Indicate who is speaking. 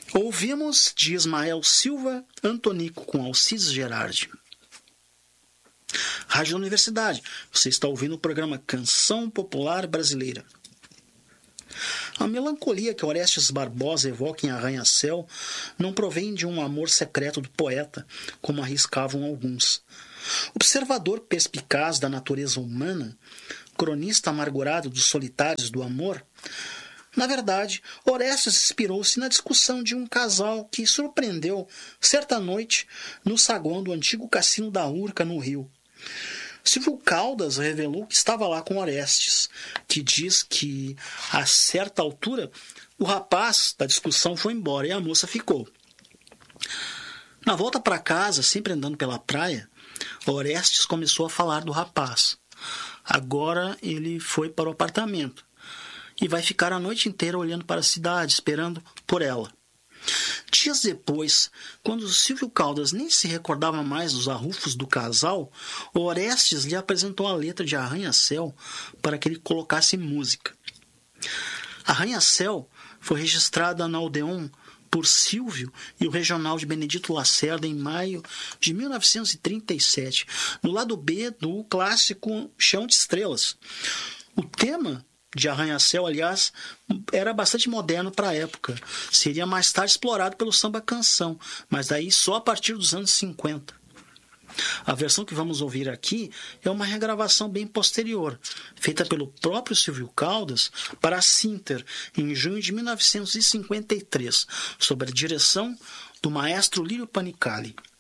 Speaker 1: Ouvimos de Ismael Silva Antonico com Alcides Gerardi. Rádio da Universidade, você está ouvindo o programa Canção Popular Brasileira. A melancolia que Orestes Barbosa evoca em Arranha-Céu não provém de um amor secreto do poeta, como arriscavam alguns. Observador perspicaz da natureza humana, cronista amargurado dos solitários do amor, na verdade, Orestes inspirou-se na discussão de um casal que surpreendeu certa noite no saguão do antigo cassino da Urca, no Rio. Silvio Caldas revelou que estava lá com Orestes, que diz que, a certa altura, o rapaz da discussão foi embora e a moça ficou. Na volta para casa, sempre andando pela praia, Orestes começou a falar do rapaz. Agora ele foi para o apartamento e vai ficar a noite inteira olhando para a cidade, esperando por ela. Dias depois, quando Silvio Caldas nem se recordava mais dos arrufos do casal, Orestes lhe apresentou a letra de Arranha-Céu para que ele colocasse música. Arranha-Céu foi registrada na Odeon por Silvio e o Regional de Benedito Lacerda em maio de 1937, no lado B do clássico Chão de Estrelas. O tema de Arranha-Céu, aliás, era bastante moderno para a época. Seria mais tarde explorado pelo samba-canção, mas daí só a partir dos anos 50. A versão que vamos ouvir aqui é uma regravação bem posterior, feita pelo próprio Silvio Caldas para a Sinter, em junho de 1953, sob a direção do maestro Lírio Panicali.